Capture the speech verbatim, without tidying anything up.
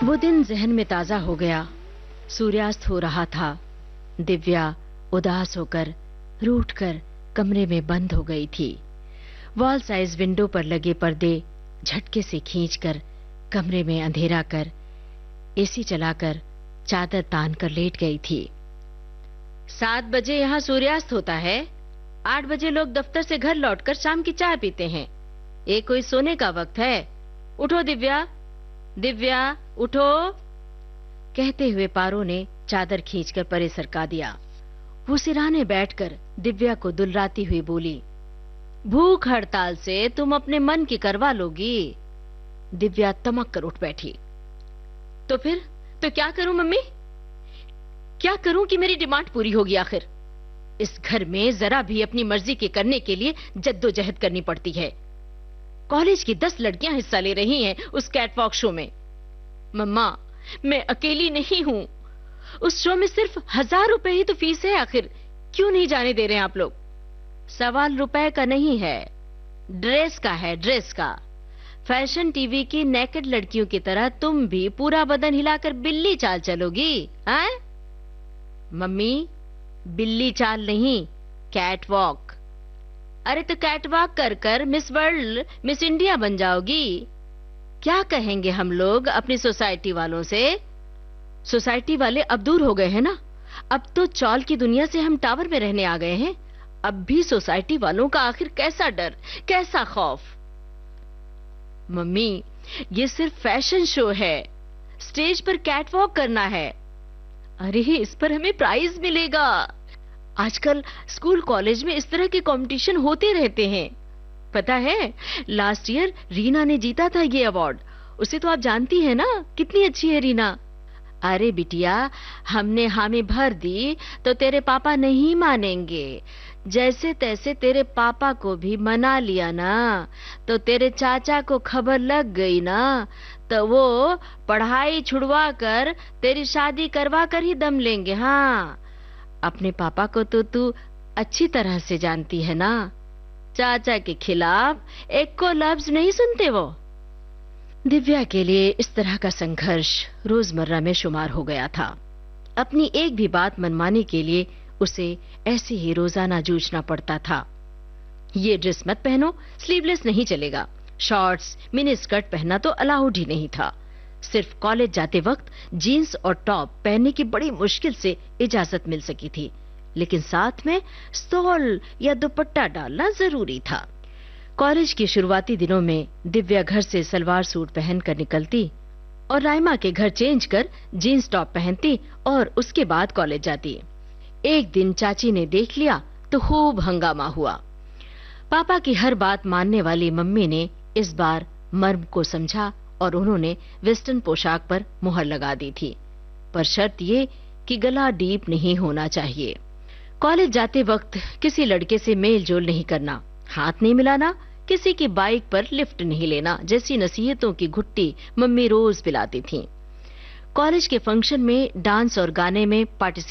वो दिन जहन में ताजा हो गया। सूर्यास्त हो रहा था। दिव्या उदास होकर रूठकर कमरे में बंद हो गई थी। वॉल साइज विंडो पर लगे पर्दे झटके से खींचकर कमरे में अंधेरा कर एसी चलाकर चादर तान कर लेट गई थी। सात बजे यहाँ सूर्यास्त होता है। आठ बजे लोग दफ्तर से घर लौटकर शाम की चाय पीते हैं। ये कोई सोने का वक्त है? उठो दिव्या, दिव्या उठो। कहते हुए पारो ने चादर खींचकर परे सरका दिया। वो सिरहाने बैठकर दिव्या को दुलराती हुई बोली, भूख हड़ताल से तुम अपने मन की करवा लोगी। दिव्या तमक कर उठ बैठी। तो फिर तो क्या करूं मम्मी? क्या करूं कि मेरी डिमांड पूरी होगी? आखिर इस घर में जरा भी अपनी मर्जी के करने के लिए जद्दोजहद करनी पड़ती है। कॉलेज की दस लड़कियां हिस्सा ले रही हैं उस कैटवॉक शो में। मम्मा, मैं अकेली नहीं हूं। उस शो में सिर्फ हजार रुपए ही तो फीस है। आखिर क्यों नहीं जाने दे रहे हैं आप लोग? सवाल रुपए का नहीं है, ड्रेस का है, ड्रेस का। फैशन टीवी की नेकेड लड़कियों की तरह तुम भी पूरा बदन हिलाकर बिल्ली चाल चलोगी? हैं? मम्मी, बिल्ली चाल नहीं, कैटवॉक। अरे तो कैटवॉक कर कर मिस वर्ल्ड, मिस इंडिया बन जाओगी। क्या कहेंगे हम लोग अपनी सोसाइटी वालों से? सोसाइटी वाले अब दूर हो गए हैं ना। अब तो चौल की दुनिया से हम टावर में रहने आ गए हैं। अब भी सोसाइटी वालों का आखिर कैसा डर, कैसा खौफ? मम्मी, ये सिर्फ फैशन शो है। स्टेज पर कैटवॉक करना है। अरे इस पर हमें प्राइज मिलेगा। आजकल स्कूल कॉलेज में इस तरह के कंपटीशन होते रहते हैं। पता है, लास्ट ईयर रीना ने जीता था ये अवार्ड। उसे तो आप जानती हैं ना, कितनी अच्छी है रीना। अरे बिटिया, हमने हामी भर दी तो तेरे पापा नहीं मानेंगे। जैसे तैसे तेरे पापा को भी मना लिया ना, तो तेरे चाचा को खबर लग गई ना, तो वो पढ़ाई छुड़वा कर तेरी शादी करवा कर ही दम लेंगे। हाँ, अपने पापा को तो तू अच्छी तरह से जानती है ना। चाचा के खिलाफ एक को लफ्ज नहीं सुनते वो। दिव्या के लिए इस तरह का संघर्ष रोजमर्रा में शुमार हो गया था। अपनी एक भी बात मनमाने के लिए उसे ऐसे ही रोजाना जूझना पड़ता था। ये ड्रेस मत पहनो, स्लीवलेस नहीं चलेगा। शॉर्ट्स, मिनी स्कर्ट पहनना तो अलाउड ही नहीं था। सिर्फ कॉलेज जाते वक्त जीन्स और टॉप पहनने की बड़ी मुश्किल से इजाजत मिल सकी थी, लेकिन साथ में स्टॉल या दुपट्टा डालना जरूरी था। कॉलेज के शुरुआती दिनों में दिव्या घर से सलवार सूट पहनकर निकलती और राइमा के घर चेंज कर जीन्स टॉप पहनती और उसके बाद कॉलेज जाती। एक दिन चाची ने देख लिया तो खूब हंगामा हुआ। पापा की हर बात मानने वाली मम्मी ने इस बार मर्म को समझा और उन्होंने वेस्टर्न पोशाक पर मुहर लगा दी थी, पर शर्त ये कि गला डीप नहीं होना चाहिए। कॉलेज जाते वक्त किसी लड़के से मेल जोल नहीं करना, हाथ नहीं मिलाना, किसी की बाइक पर लिफ्ट नहीं लेना जैसी नसीहतों की घुट्टी मम्मी रोज पिलाती थीं। कॉलेज के फंक्शन में डांस और गाने में पार्टिसिपेट